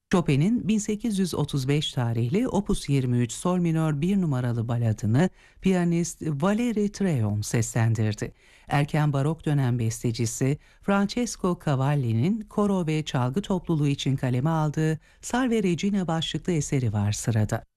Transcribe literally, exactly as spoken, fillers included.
Chopin'in bin sekiz yüz otuz beş tarihli Opus yirmi üç Sol minör bir numaralı baladını piyanist Valery Tryon seslendirdi. Erken barok dönem bestecisi Francesco Cavalli'nin koro ve çalgı topluluğu için kaleme aldığı Salve Regina başlıklı eseri var sırada.